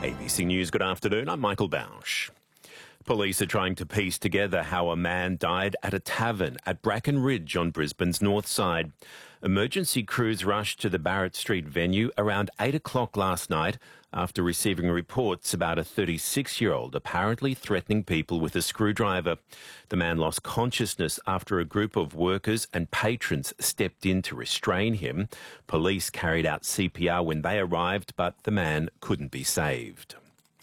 ABC News, good afternoon. I'm Michael Bausch. Police are trying to piece together how a man died at a tavern at Bracken Ridge on Brisbane's north side. Emergency crews rushed to the Barrett Street venue around 8 o'clock last night after receiving reports about a 36-year-old apparently threatening people with a screwdriver. The man lost consciousness after a group of workers and patrons stepped in to restrain him. Police carried out CPR when they arrived, but the man couldn't be saved.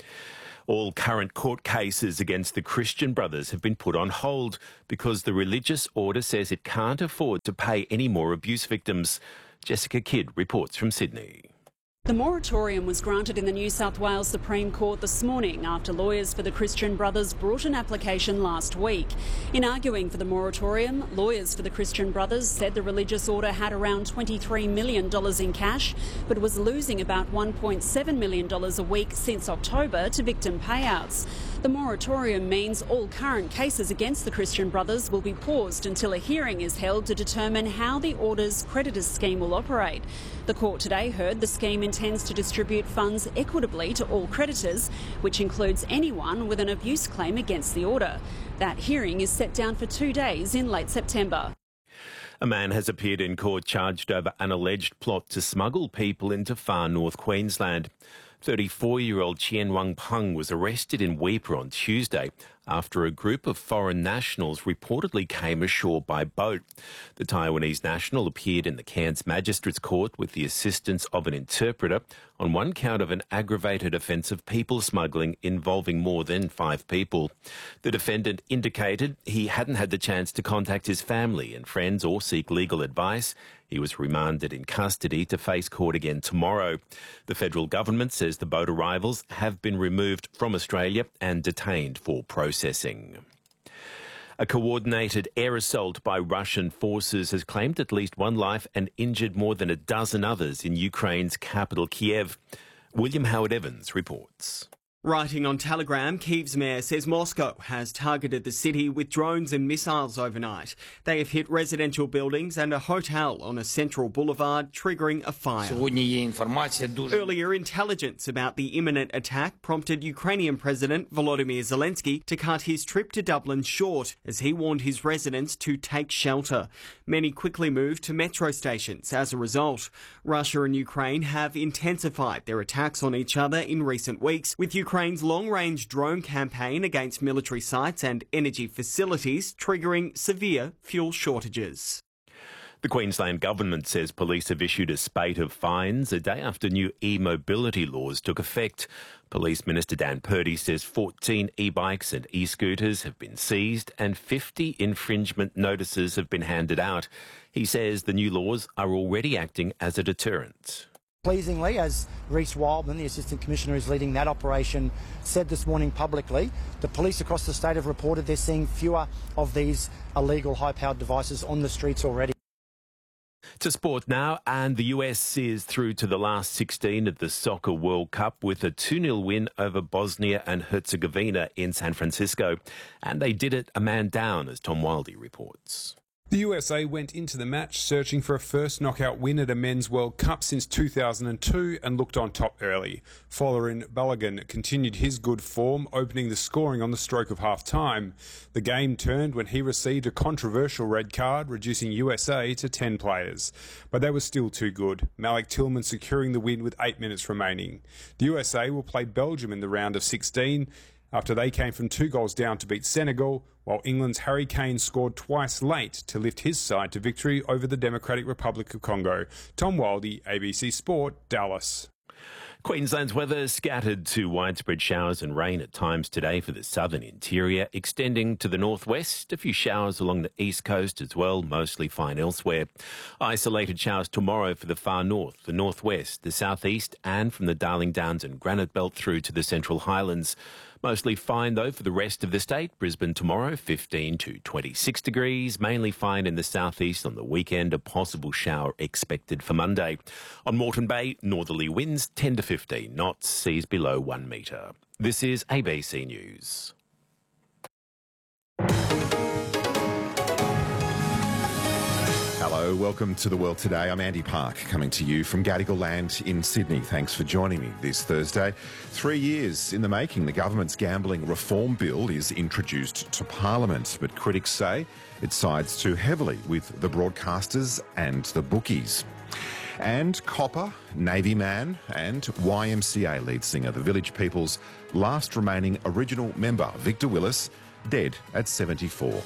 All current court cases against the Christian Brothers have been put on hold because the religious order says it can't afford to pay any more abuse victims. Jessica Kidd reports from Sydney. The moratorium was granted in the New South Wales Supreme Court this morning after lawyers for the Christian Brothers brought an application last week. In arguing for the moratorium, lawyers for the Christian Brothers said the religious order had around $23 million in cash, but was losing about $1.7 million a week since October to victim payouts. The moratorium means all current cases against the Christian Brothers will be paused until a hearing is held to determine how the order's creditors scheme will operate. The court today heard the scheme intends to distribute funds equitably to all creditors, which includes anyone with an abuse claim against the order. That hearing is set down for 2 days in late September. A man has appeared in court charged over an alleged plot to smuggle people into far north Queensland. 34-year-old Chien Wang Peng was arrested in Weipa on Tuesday after a group of foreign nationals reportedly came ashore by boat. The Taiwanese national appeared in the Cairns Magistrates Court with the assistance of an interpreter on one count of an aggravated offence of people smuggling involving more than 5 people. The defendant indicated he hadn't had the chance to contact his family and friends or seek legal advice. He was remanded in custody to face court again tomorrow. The federal government says the boat arrivals have been removed from Australia and detained for processing. A coordinated air assault by Russian forces has claimed at least 1 life and injured more than a dozen others in Ukraine's capital, Kiev. William Howard Evans reports. Writing on Telegram, Kyiv's mayor says Moscow has targeted the city with drones and missiles overnight. They have hit residential buildings and a hotel on a central boulevard, triggering a fire. Earlier, intelligence about the imminent attack prompted Ukrainian President Volodymyr Zelensky to cut his trip to Dublin short as he warned his residents to take shelter. Many quickly moved to metro stations as a result. Russia and Ukraine have intensified their attacks on each other in recent weeks, with Ukraine's long-range drone campaign against military sites and energy facilities triggering severe fuel shortages. The Queensland government says police have issued a spate of fines a day after new e-mobility laws took effect. Police Minister Dan Purdy says 14 e-bikes and e-scooters have been seized and 50 infringement notices have been handed out. He says the new laws are already acting as a deterrent. Pleasingly, as Reece Wildman, the Assistant Commissioner who's leading that operation, said this morning publicly, the police across the state have reported they're seeing fewer of these illegal high-powered devices on the streets already. To sport now, and the US is through to the last 16 of the Soccer World Cup with a 2-0 win over Bosnia and Herzegovina in San Francisco. And they did it a man down, as Tom Wildey reports. The USA went into the match searching for a first knockout win at a Men's World Cup since 2002 and looked on top early. Folarin Balogun continued his good form, opening the scoring on the stroke of half-time. The game turned when he received a controversial red card, reducing USA to 10 players. But they were still too good, Malik Tillman securing the win with 8 minutes remaining. The USA will play Belgium in the round of 16, after they came from 2 goals down to beat Senegal, while England's Harry Kane scored twice late to lift his side to victory over the Democratic Republic of Congo. Tom Wildey, ABC Sport, Dallas. Queensland's weather scattered to widespread showers and rain at times today for the southern interior, extending to the northwest. A few showers along the east coast as well, mostly fine elsewhere. Isolated showers tomorrow for the far north, the northwest, the southeast, and from the Darling Downs and Granite Belt through to the Central Highlands. Mostly fine, though, for the rest of the state. Brisbane tomorrow, 15 to 26 degrees. Mainly fine in the southeast on the weekend. A possible shower expected for Monday. On Moreton Bay, northerly winds 10 to 15 knots. Seas below 1 metre. This is ABC News. Hello, welcome to The World Today. I'm Andy Park, coming to you from Gadigal Land in Sydney. Thanks for joining me this Thursday. 3 years in the making, the government's gambling reform bill is introduced to Parliament, but critics say it sides too heavily with the broadcasters and the bookies. And copper, Navy man and YMCA lead singer, the Village People's last remaining original member, Victor Willis, dead at 74.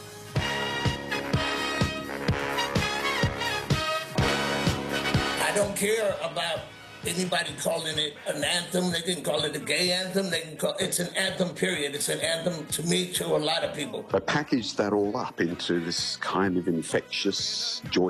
I don't care about anybody calling it an anthem. They can call it a gay anthem. They can call it's an anthem, period. It's an anthem to me, to a lot of people. I packaged that all up into this kind of infectious, joy